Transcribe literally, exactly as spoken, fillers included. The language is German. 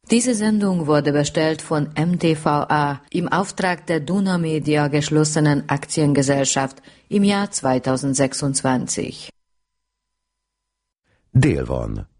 Diese Sendung wurde bestellt von M T V A im Auftrag der Duna Media geschlossenen Aktiengesellschaft im Jahr zweitausendsechsundzwanzig. Dél van.